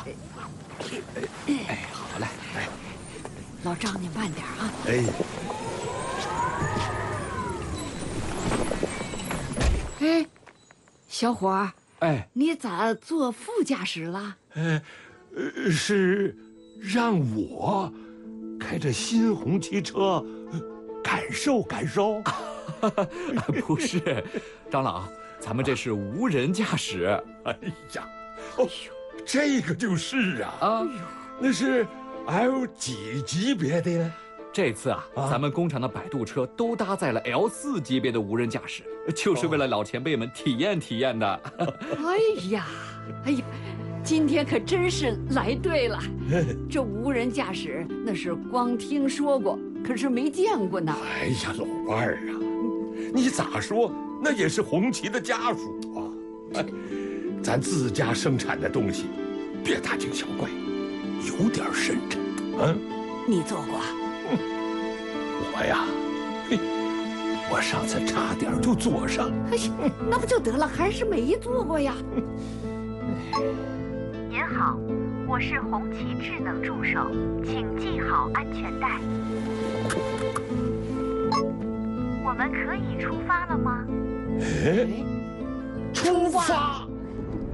哎，好嘞，哎， 老张您慢点啊。 哎， 哎，小伙儿， 哎， 你咋坐副驾驶了？ 是让我开着新红旗车感受感受。 不是，长老，咱们这是无人驾驶。 哎呀，哦，这个就是啊，那是 L 几级别的呢？ 这次啊，咱们工厂的摆渡车都搭载了 L4级别的无人驾驶，就是为了老前辈们体验体验的。 哎呀，今天可真是来对了。这无人驾驶那是光听说过，可是没见过呢。 哎呀，老伴儿啊，你咋说那也是红旗的家属啊！哎，咱自家生产的东西，别大惊小怪，有点深沉。 你做过？ 我呀，嘿，我上次差点就坐上。 哎呀，那不就得了？还是没做过呀。 您好，我是红旗智能助手，请系好安全带。我们可以出发了吗？ 哎，出发！